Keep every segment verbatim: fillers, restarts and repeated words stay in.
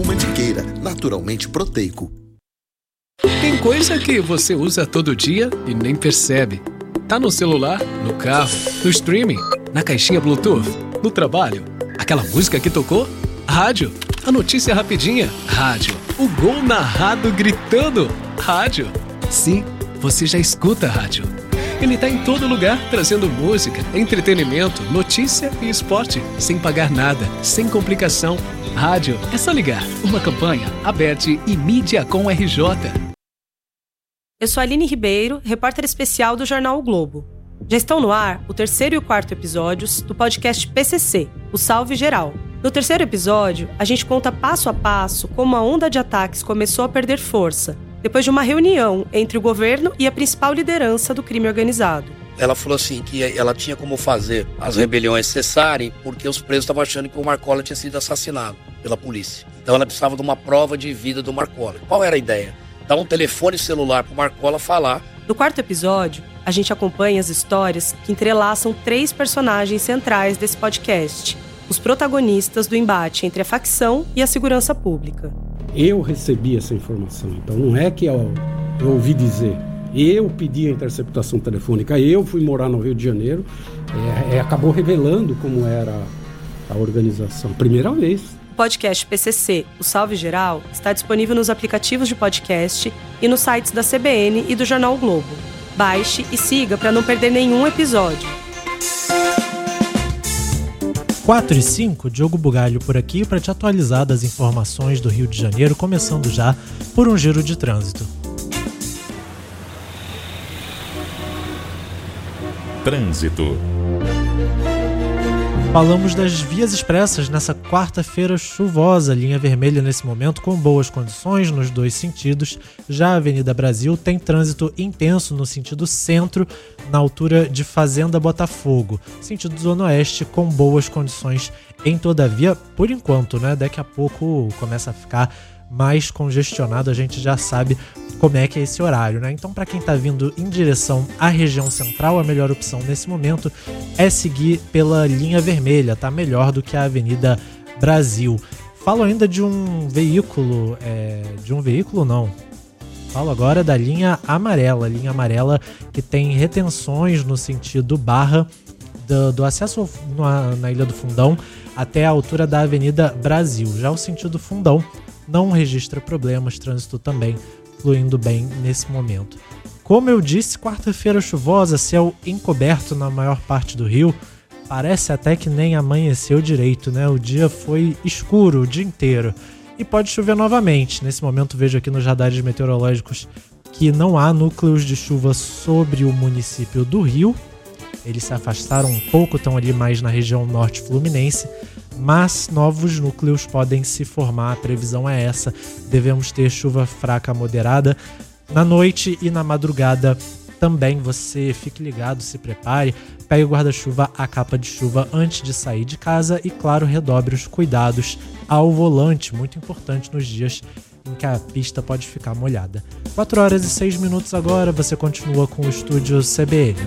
Novo Mantiqueira, naturalmente proteico. Tem coisa que você usa todo dia e nem percebe. Tá no celular, no carro, no streaming, na caixinha Bluetooth, no trabalho. Aquela música que tocou? Rádio. A notícia rapidinha? Rádio. O gol narrado gritando? Rádio. Sim, você já escuta rádio. Ele tá em todo lugar, trazendo música, entretenimento, notícia e esporte, sem pagar nada, sem complicação. Rádio, é só ligar. Uma campanha, Aberte e Mídia com R J. Eu sou a Aline Ribeiro, repórter especial do jornal O Globo. Já estão no ar o terceiro e o quarto episódios do podcast P C C, o Salve Geral. No terceiro episódio, a gente conta passo a passo como a onda de ataques começou a perder força, depois de uma reunião entre o governo e a principal liderança do crime organizado. Ela falou assim que ela tinha como fazer as rebeliões cessarem porque os presos estavam achando que o Marcola tinha sido assassinado pela polícia. Então ela precisava de uma prova de vida do Marcola. Qual era a ideia? Dar um telefone celular para o Marcola falar. No quarto episódio, a gente acompanha as histórias que entrelaçam três personagens centrais desse podcast, os protagonistas do embate entre a facção e a segurança pública. Eu recebi essa informação, então não é que eu, eu ouvi dizer. Eu pedi a interceptação telefônica, eu fui morar no Rio de Janeiro, é, é, acabou revelando como era a organização, primeira vez. O podcast P C C, o Salve Geral, está disponível nos aplicativos de podcast e nos sites da C B N e do Jornal o Globo. Baixe e siga para não perder nenhum episódio. quatro e cinco, Diogo Bugalho por aqui para te atualizar das informações do Rio de Janeiro, começando já por um giro de trânsito. Trânsito. Falamos das vias expressas nessa quarta-feira chuvosa, linha vermelha nesse momento com boas condições nos dois sentidos. Já a Avenida Brasil tem trânsito intenso no sentido centro, na altura de Fazenda Botafogo. Sentido Zona Oeste com boas condições em toda a via, por enquanto, né? Daqui a pouco começa a ficar mais congestionado, a gente já sabe como é que é esse horário, né? Então, para quem está vindo em direção à região central, a melhor opção nesse momento é seguir pela linha vermelha, tá? Melhor do que a Avenida Brasil. Falo ainda de um veículo, é, de um veículo não. Falo agora da linha amarela, linha amarela que tem retenções no sentido barra do, do acesso na, na Ilha do Fundão até a altura da Avenida Brasil. Já o sentido Fundão não registra problemas, trânsito também fluindo bem nesse momento. Como eu disse, quarta-feira chuvosa, céu encoberto na maior parte do Rio. Parece até que nem amanheceu direito, né? O dia foi escuro o dia inteiro. E pode chover novamente. Nesse momento vejo aqui nos radares meteorológicos que não há núcleos de chuva sobre o município do Rio. Eles se afastaram um pouco, estão ali mais na região norte fluminense, mas novos núcleos podem se formar, a previsão é essa. Devemos ter chuva fraca a moderada na noite e na madrugada também. Você fique ligado, se prepare, pegue o guarda-chuva, a capa de chuva antes de sair de casa e, claro, redobre os cuidados ao volante, muito importante nos dias em que a pista pode ficar molhada. quatro horas e seis minutos agora, você continua com o Estúdio C B N.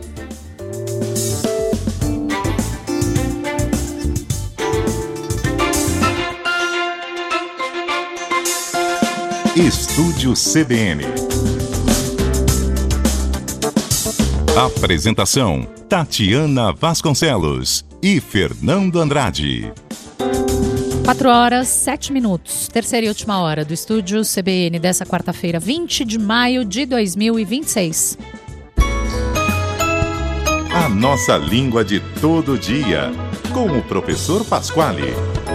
Estúdio C B N. Apresentação: Tatiana Vasconcelos e Fernando Andrade. quatro horas, sete minutos. Terceira e última hora do Estúdio C B N dessa quarta-feira, vinte de maio de dois mil e vinte e seis. A nossa língua de todo dia, com o professor Pasquale.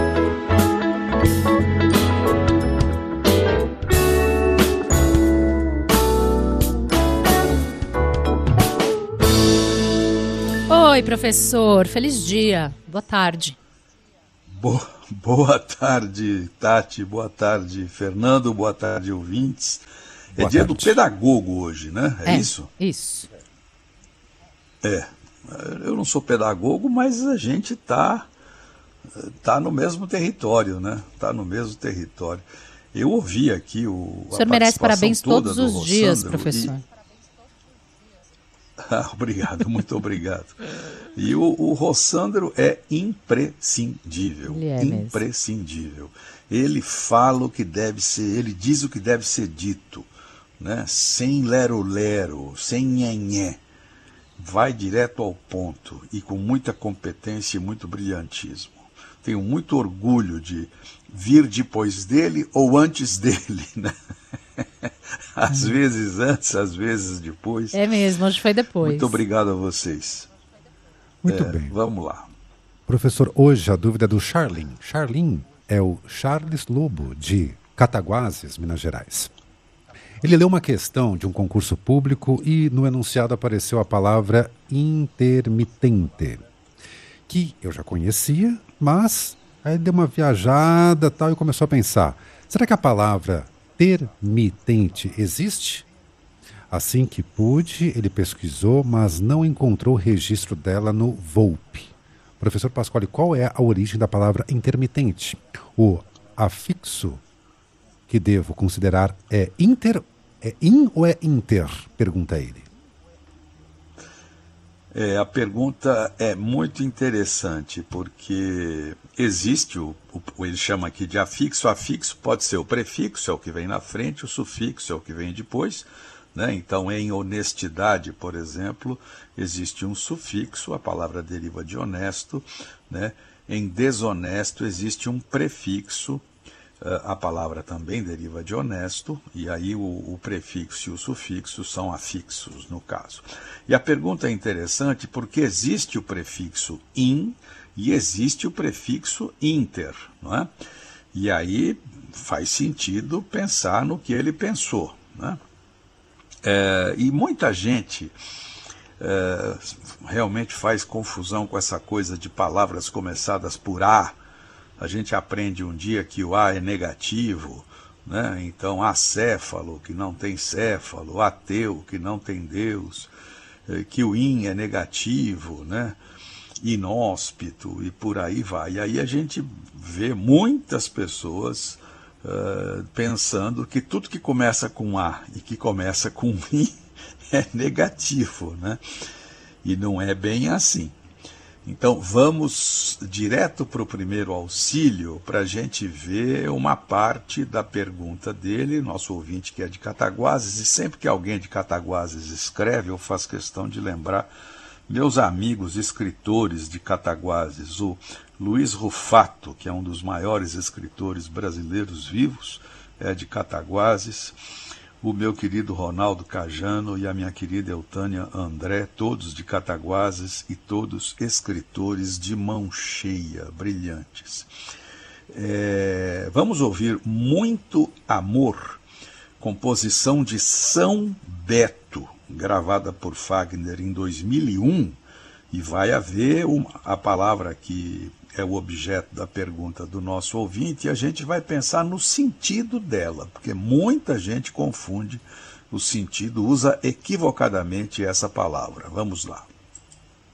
Oi, professor. Feliz dia. Boa tarde. Boa, boa tarde, Tati. Boa tarde, Fernando. Boa tarde, ouvintes. Boa é dia tarde. Do pedagogo hoje, né? É, é isso? Isso. É. Eu não sou pedagogo, mas a gente está tá no mesmo território, né? Está no mesmo território. Eu ouvi aqui o. O senhor merece parabéns todos os dias, professor. Ah, obrigado, muito obrigado. E o, o Rossandro é imprescindível, Ele é imprescindível. Ele fala o que deve ser, ele diz o que deve ser dito, né? Sem lero-lero, sem nhenhé. Vai direto ao ponto e com muita competência e muito brilhantismo. Tenho muito orgulho de vir depois dele ou antes dele, né? Às vezes antes, às vezes depois. É mesmo, hoje foi depois. Muito obrigado a vocês. Muito é, bem. Vamos lá. Professor, hoje a dúvida é do Charlin. Charlin é o Charles Lobo, de Cataguases, Minas Gerais. Ele leu uma questão de um concurso público e no enunciado apareceu a palavra intermitente, que eu já conhecia, mas aí deu uma viajada tal, e começou a pensar, será que a palavra intermitente existe? Assim que pôde, ele pesquisou, mas não encontrou registro dela no Volpe. Professor Pasquale, qual é a origem da palavra intermitente? O afixo que devo considerar é inter, é in ou é inter? Pergunta ele. É, a pergunta é muito interessante, porque existe, o, o, ele chama aqui de afixo, afixo pode ser o prefixo, é o que vem na frente, o sufixo é o que vem depois, né? Então, em honestidade, por exemplo, existe um sufixo, a palavra deriva de honesto, né? Em desonesto existe um prefixo, a palavra também deriva de honesto, e aí o, o prefixo e o sufixo são afixos, no caso. E a pergunta é interessante porque existe o prefixo in e existe o prefixo inter, não é? E aí faz sentido pensar no que ele pensou, né? É, e muita gente é, realmente faz confusão com essa coisa de palavras começadas por A. A gente aprende um dia que o A é negativo, né? Então acéfalo, que não tem céfalo, ateu, que não tem Deus, que o in é negativo, né? Inóspito e por aí vai. E aí a gente vê muitas pessoas uh, pensando que tudo que começa com A e que começa com I é negativo, né? E não é bem assim. Então vamos direto para o primeiro auxílio para a gente ver uma parte da pergunta dele, nosso ouvinte que é de Cataguases, e sempre que alguém de Cataguases escreve, eu faço questão de lembrar meus amigos escritores de Cataguases, o Luiz Rufato, que é um dos maiores escritores brasileiros vivos, é de Cataguases, o meu querido Ronaldo Cajano e a minha querida Eutânia André, todos de Cataguases e todos escritores de mão cheia, brilhantes. É, vamos ouvir Muito Amor, composição de São Beto, gravada por Fagner em dois mil e um, e vai haver uma, a palavra que é o objeto da pergunta do nosso ouvinte, e a gente vai pensar no sentido dela, porque muita gente confunde o sentido, usa equivocadamente essa palavra. Vamos lá.